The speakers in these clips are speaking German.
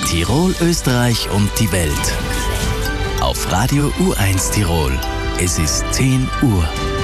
Tirol, Österreich und die Welt. Auf Radio U1 Tirol. Es ist 10 Uhr.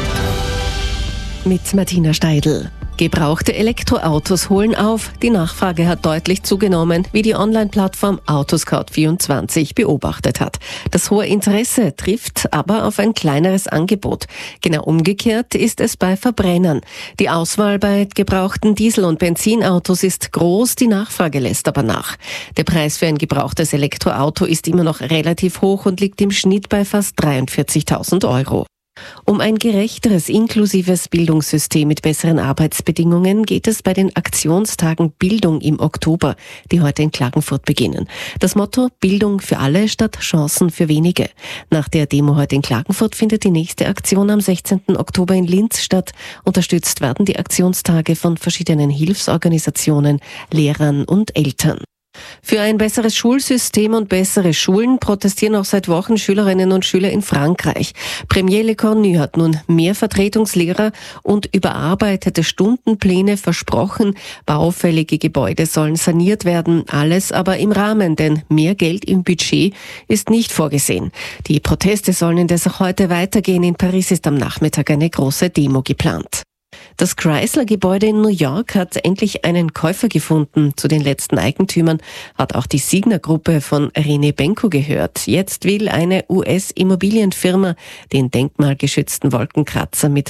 Mit Martina Steidl. Gebrauchte Elektroautos holen auf. Die Nachfrage hat deutlich zugenommen, wie die Online-Plattform Autoscout24 beobachtet hat. Das hohe Interesse trifft aber auf ein kleineres Angebot. Genau umgekehrt ist es bei Verbrennern. Die Auswahl bei gebrauchten Diesel- und Benzinautos ist groß, die Nachfrage lässt aber nach. Der Preis für ein gebrauchtes Elektroauto ist immer noch relativ hoch und liegt im Schnitt bei fast 43.000 Euro. Um ein gerechteres, inklusives Bildungssystem mit besseren Arbeitsbedingungen geht es bei den Aktionstagen Bildung im Oktober, die heute in Klagenfurt beginnen. Das Motto: Bildung für alle statt Chancen für wenige. Nach der Demo heute in Klagenfurt findet die nächste Aktion am 16. Oktober in Linz statt. Unterstützt werden die Aktionstage von verschiedenen Hilfsorganisationen, Lehrern und Eltern. Für ein besseres Schulsystem und bessere Schulen protestieren auch seit Wochen Schülerinnen und Schüler in Frankreich. Premier Le Cornu hat nun mehr Vertretungslehrer und überarbeitete Stundenpläne versprochen. Baufällige Gebäude sollen saniert werden, alles aber im Rahmen, denn mehr Geld im Budget ist nicht vorgesehen. Die Proteste sollen indes auch heute weitergehen. In Paris ist am Nachmittag eine große Demo geplant. Das Chrysler-Gebäude in New York hat endlich einen Käufer gefunden. Zu den letzten Eigentümern hat auch die Signa-Gruppe von René Benko gehört. Jetzt will eine US-Immobilienfirma den denkmalgeschützten Wolkenkratzer mit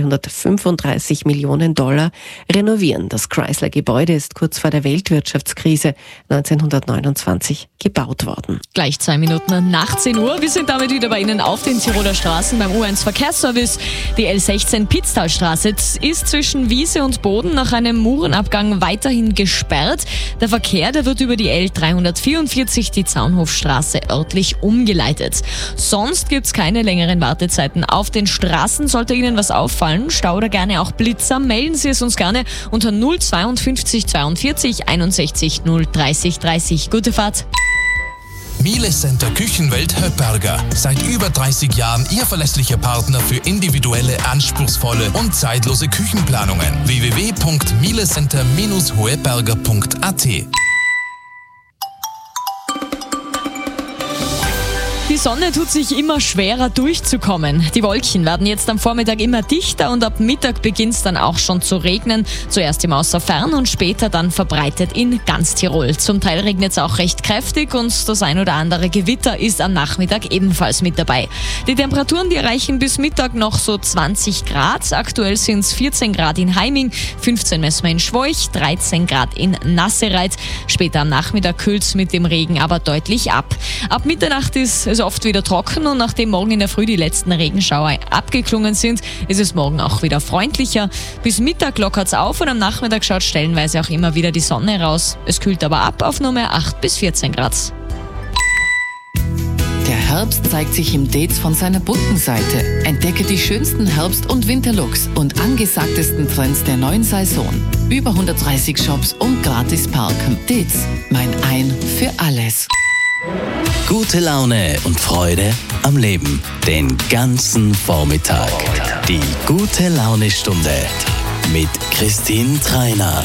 $235 Millionen renovieren. Das Chrysler-Gebäude ist kurz vor der Weltwirtschaftskrise 1929 gebaut worden. Gleich 2 Minuten nach 10 Uhr. Wir sind damit wieder bei Ihnen auf den Tiroler Straßen beim U1 Verkehrsservice. Die L16 Pitztalstraße ist zwischen Wiese und Boden nach einem Murenabgang weiterhin gesperrt. Der Verkehr, der wird über die L344, die Zaunhofstraße, örtlich umgeleitet. Sonst gibt's keine längeren Wartezeiten auf den Straßen. Sollte Ihnen was auffallen, Stau oder gerne auch Blitzer, melden Sie es uns gerne unter 052 42 61 030 30. Gute Fahrt! Miele Center Küchenwelt Höpperger. Seit über 30 Jahren Ihr verlässlicher Partner für individuelle, anspruchsvolle und zeitlose Küchenplanungen. www.mielecenter-hoeberger.at. Die Sonne tut sich immer schwerer durchzukommen. Die Wolken werden jetzt am Vormittag immer dichter und ab Mittag beginnt es dann auch schon zu regnen. Zuerst im Außerfern und später dann verbreitet in ganz Tirol. Zum Teil regnet es auch recht kräftig und das ein oder andere Gewitter ist am Nachmittag ebenfalls mit dabei. Die Temperaturen, die erreichen bis Mittag noch so 20 Grad. Aktuell sind es 14 Grad in Heiming, 15 messen wir in Schwoich, 13 Grad in Nassereit. Später am Nachmittag kühlt es mit dem Regen aber deutlich ab. Ab Mitternacht ist es oft wieder trocken und nachdem morgen in der Früh die letzten Regenschauer abgeklungen sind, ist es morgen auch wieder freundlicher. Bis Mittag lockert es auf und am Nachmittag schaut stellenweise auch immer wieder die Sonne raus. Es kühlt aber ab auf nur mehr 8 bis 14 Grad. Der Herbst zeigt sich im Dates von seiner bunten Seite. Entdecke die schönsten Herbst- und Winterlooks und angesagtesten Trends der neuen Saison. Über 130 Shops und gratis parken. Dates, mein Ein für alles. Gute Laune und Freude am Leben. Den ganzen Vormittag. Die gute Laune-Stunde mit Christine Treiner.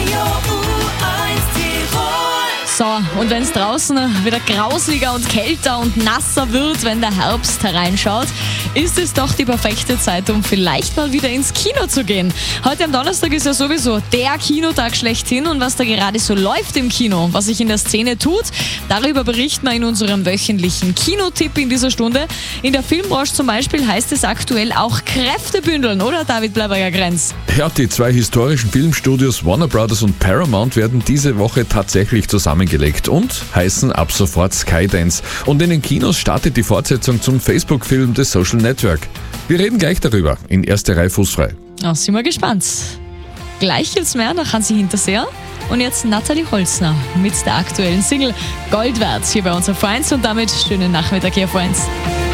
So, und wenn es draußen wieder grausliger und kälter und nasser wird, wenn der Herbst hereinschaut, ist es doch die perfekte Zeit, um vielleicht mal wieder ins Kino zu gehen. Heute am Donnerstag ist ja sowieso der Kinotag schlechthin und was da gerade so läuft im Kino, was sich in der Szene tut, darüber berichten wir in unserem wöchentlichen Kinotipp in dieser Stunde. In der Filmbranche zum Beispiel heißt es aktuell auch Kräfte bündeln, oder David Bleiberger-Grenz? Ja, die 2 historischen Filmstudios Warner Brothers und Paramount werden diese Woche tatsächlich zusammengelegt und heißen ab sofort Skydance. Und in den Kinos startet die Fortsetzung zum Facebook-Film The Social Network. Wir reden gleich darüber in erste Reihe fußfrei. Sind wir gespannt. Gleich gibt's mehr nach Hansi Hinterseher. Und jetzt Nathalie Holzner mit der aktuellen Single Gold wert hier bei uns auf 1 und damit schönen Nachmittag hier auf 1.